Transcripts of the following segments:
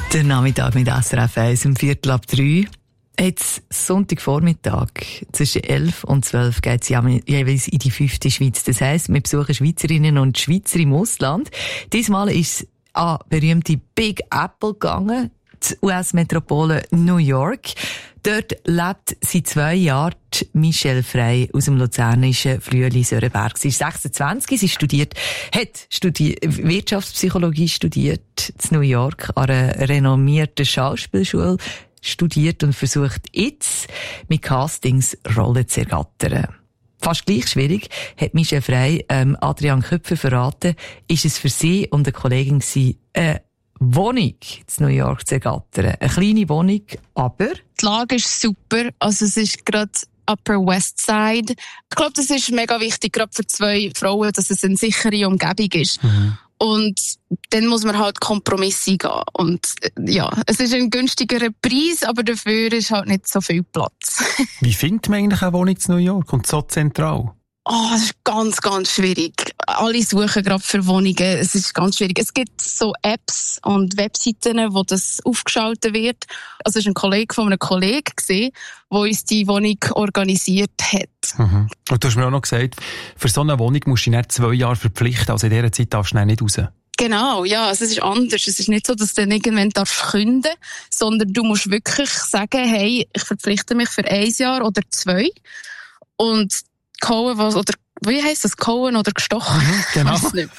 Der Nachmittag mit SRF 1 um 2:45. Jetzt Sonntagvormittag zwischen 11 und 12 geht es jeweils in die 5. Schweiz. Das heisst, wir besuchen Schweizerinnen und Schweizer im Ausland. Diesmal ist es an berühmte Big Apple gegangen, die US-Metropole New York. Dort lebt seit 2 Jahren Michelle Frey aus dem luzernischen Flüeli-Sörenberg. Sie ist 26, sie hat Wirtschaftspsychologie studiert in New York an einer renommierten Schauspielschule, studiert und versucht jetzt mit Castings Rollen zu ergattern. Fast gleich schwierig, hat Michelle Frey Adrian Köpfer verraten, ist es für sie und eine Kollegin eine Wohnung in New York zu ergattern. Eine kleine Wohnung, aber die Lage ist super. Also es ist gerade Upper West Side. Ich glaube, das ist mega wichtig, gerade für 2 Frauen, dass es eine sichere Umgebung ist. Mhm. Und dann muss man halt Kompromisse eingehen. Und ja, es ist ein günstigerer Preis, aber dafür ist halt nicht so viel Platz. Wie findet man eigentlich eine Wohnung in New York und so zentral? Das ist ganz, ganz schwierig. Alle suchen gerade für Wohnungen. Es ist ganz schwierig. Es gibt so Apps und Webseiten, wo das aufgeschaltet wird. Also es war ein Kollege von einem Kollegen, der uns die Wohnung organisiert hat. Mhm. Und du hast mir auch noch gesagt, für so eine Wohnung musst du dich nicht 2 Jahre verpflichten. Also in dieser Zeit darfst du nicht raus. Genau, ja, also es ist anders. Es ist nicht so, dass du dann irgendwann kündigen darfst, sondern du musst wirklich sagen, hey, ich verpflichte mich für 1 Jahr oder 2. Und Cohen, oder wie heisst das? Cohen oder gestochen? Genau. Ich weiss nicht.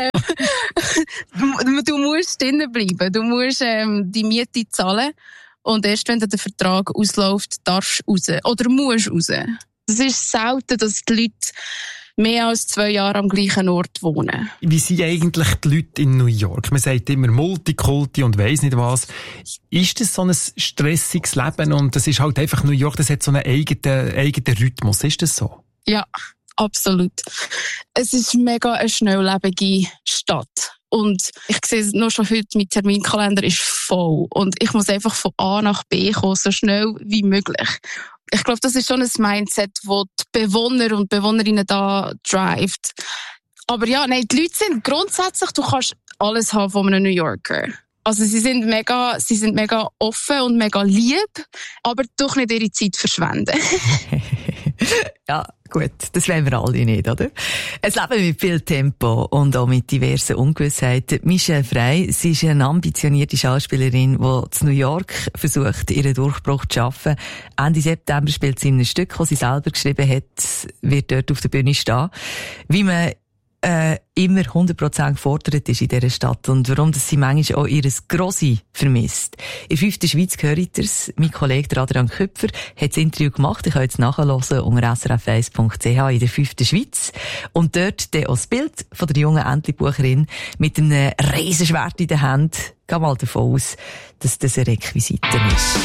Du musst drinnen bleiben. Du musst die Miete zahlen. Und erst wenn der Vertrag ausläuft, darfst du raus. Oder musst raus. Es ist selten, dass die Leute mehr als 2 Jahre am gleichen Ort wohnen. Wie sind eigentlich die Leute in New York? Man sagt immer Multikulti und weiss nicht was. Ist das so ein stressiges Leben? Und das ist halt einfach New York, das hat so einen eigenen Rhythmus. Ist das so? Ja, absolut. Es ist mega eine schnelllebige Stadt. Und ich sehe noch schon heute, mein Terminkalender ist voll. Und ich muss einfach von A nach B kommen, so schnell wie möglich. Ich glaube, das ist schon ein Mindset, das die Bewohner und Bewohnerinnen da drivet. Aber ja, nein, die Leute sind grundsätzlich, du kannst alles haben von einem New Yorker. Also sie sind mega offen und mega lieb, aber doch nicht ihre Zeit verschwenden. Ja, gut, das wollen wir alle nicht, oder? Ein Leben mit viel Tempo und auch mit diversen Ungewissheiten. Michelle Frey, sie ist eine ambitionierte Schauspielerin, die in New York versucht, ihren Durchbruch zu schaffen. Ende September spielt sie in einem Stück, das sie selber geschrieben hat, wird dort auf der Bühne stehen. Wie man immer 100% gefordert ist in dieser Stadt und warum dass sie manchmal auch ihres Grossi vermisst. In 5. Schweiz gehört es. Mein Kollege Adrian Köpfer hat das Interview gemacht. Ich kann jetzt nachhören unter srf1.ch in der 5. Schweiz. Und dort dann auch das Bild von der jungen Entlebucherin mit einem Riesenschwert in der Hand. Geh mal davon aus, dass das eine Requisite ist.